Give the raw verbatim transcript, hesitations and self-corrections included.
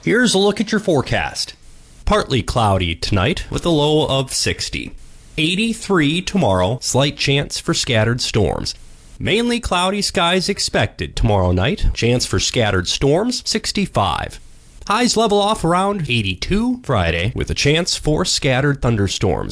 Here's a look at your forecast. Partly cloudy tonight with a low of sixty. eighty-three tomorrow, slight chance for scattered storms. Mainly cloudy skies expected tomorrow night. Chance for scattered storms, sixty-five. Highs level off around eighty-two Friday with a chance for scattered thunderstorms.